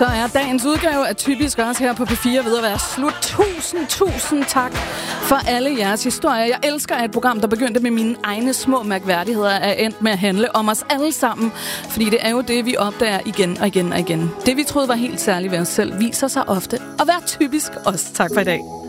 Så er dagens udgave af Typisk også her på P4 ved at være slut. Tusind tak for alle jeres historier. Jeg elsker, at et program, der begyndte med mine egne små mærkværdigheder, er endt med at handle om os alle sammen. Fordi det er jo det, vi opdager igen og igen og igen. Det, vi troede var helt særligt ved os selv, viser sig ofte at være typisk os. Tak for i dag.